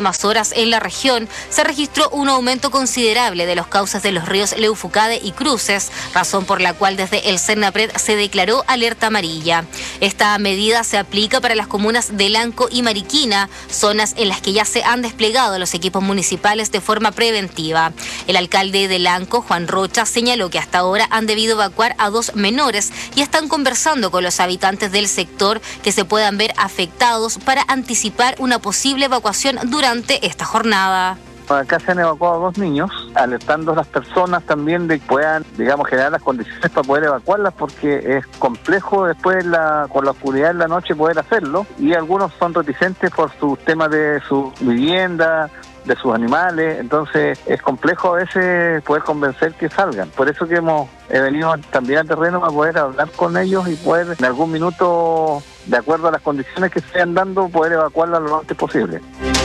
últimas horas en la región se registró un aumento considerable de los cauces de los ríos Leufucade y Cruces, razón por la cual desde el Cernapred se declaró alerta amarilla. Esta medida se aplica para las comunas de Lanco y Mariquina, zonas en las que ya se han desplegado los equipos municipales de forma preventiva. El alcalde de Lanco, Juan Rocha, señaló que hasta ahora han debido evacuar a 2 menores y están conversando con los habitantes del sector que se puedan ver afectados para anticipar una posible evacuación durante esta jornada. Acá se han evacuado 2 niños, alertando a las personas también de que puedan, generar las condiciones para poder evacuarlas, porque es complejo después con la oscuridad en la noche poder hacerlo, y algunos son reticentes por sus temas de su vivienda, de sus animales, entonces es complejo a veces poder convencer que salgan. Por eso que hemos venido también al terreno para poder hablar con ellos y poder en algún minuto, de acuerdo a las condiciones que se vayan dando, poder evacuarlas lo antes posible.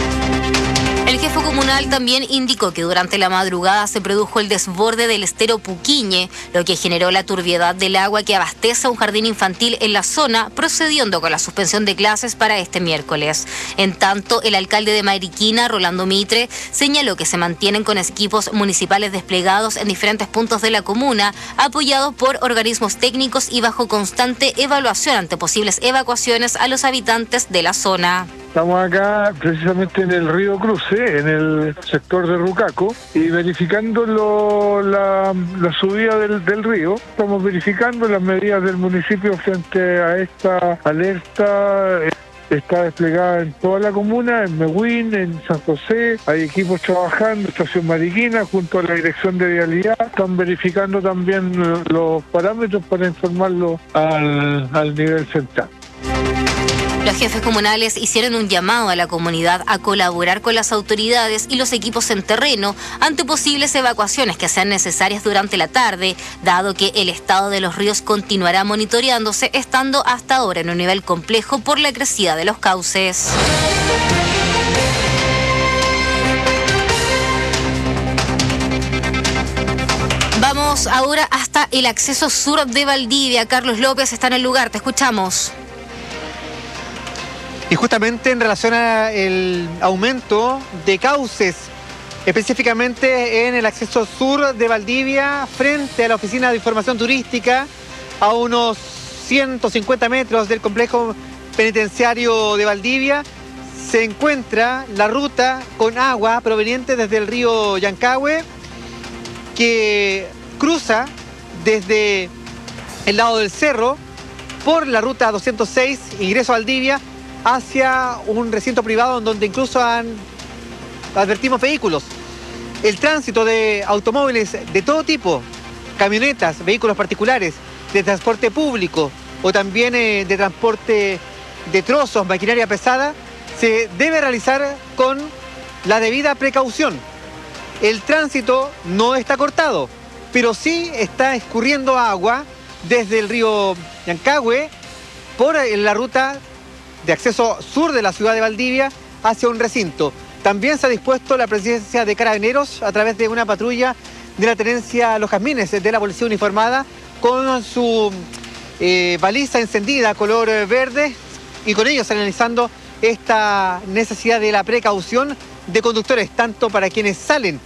El jefe comunal también indicó que durante la madrugada se produjo el desborde del estero Puquiñe, lo que generó la turbiedad del agua que abastece a un jardín infantil en la zona, procediendo con la suspensión de clases para este miércoles. En tanto, el alcalde de Mariquina, Rolando Mitre, señaló que se mantienen con equipos municipales desplegados en diferentes puntos de la comuna, apoyados por organismos técnicos y bajo constante evaluación ante posibles evacuaciones a los habitantes de la zona. Estamos acá precisamente en el río Cruce, en el sector de Rucaco, y verificando la subida del río. Estamos verificando las medidas del municipio frente a esta alerta. Está desplegada en toda la comuna, en Mehuen, en San José. Hay equipos trabajando, Estación Mariquina, junto a la Dirección de Vialidad. Están verificando también los parámetros para informarlo al nivel central. Los jefes comunales hicieron un llamado a la comunidad a colaborar con las autoridades y los equipos en terreno ante posibles evacuaciones que sean necesarias durante la tarde, dado que el estado de los ríos continuará monitoreándose, estando hasta ahora en un nivel complejo por la crecida de los cauces. Vamos ahora hasta el acceso sur de Valdivia. Carlos López está en el lugar, te escuchamos. Y justamente en relación al aumento de cauces, específicamente en el acceso sur de Valdivia, frente a la Oficina de Información Turística, a unos 150 metros del complejo penitenciario de Valdivia, se encuentra la ruta con agua proveniente desde el río Yancahue, que cruza desde el lado del cerro por la ruta 206, ingreso a Valdivia, hacia un recinto privado en donde incluso advertimos vehículos. El tránsito de automóviles de todo tipo, camionetas, vehículos particulares, de transporte público o también de transporte de trozos, maquinaria pesada, se debe realizar con la debida precaución. El tránsito no está cortado, pero sí está escurriendo agua desde el río Yancahue por la ruta de acceso sur de la ciudad de Valdivia hacia un recinto. También se ha dispuesto la presencia de carabineros a través de una patrulla de la tenencia Los Jazmines de la Policía Uniformada con su baliza encendida color verde, y con ellos analizando esta necesidad de la precaución de conductores, tanto para quienes salen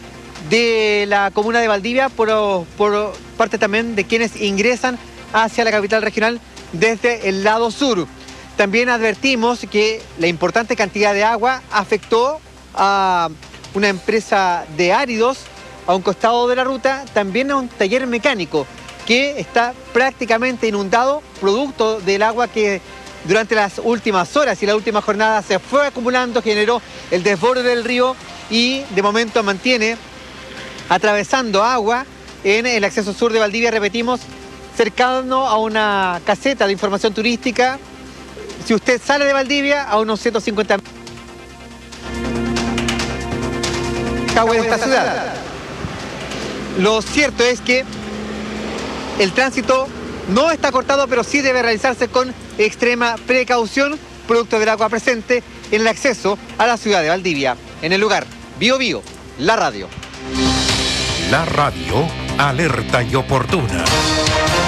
de la comuna de Valdivia por parte también de quienes ingresan hacia la capital regional desde el lado sur. También advertimos que la importante cantidad de agua afectó a una empresa de áridos a un costado de la ruta, también a un taller mecánico que está prácticamente inundado, producto del agua que durante las últimas horas y la última jornada se fue acumulando, generó el desborde del río y de momento mantiene atravesando agua en el acceso sur de Valdivia, repetimos, cercano a una caseta de información turística. Si usted sale de Valdivia, a unos 150 metros de esta ciudad. Lo cierto es que el tránsito no está cortado, pero sí debe realizarse con extrema precaución, producto del agua presente en el acceso a la ciudad de Valdivia. En el lugar, Bio Bio, la radio. La radio, alerta y oportuna.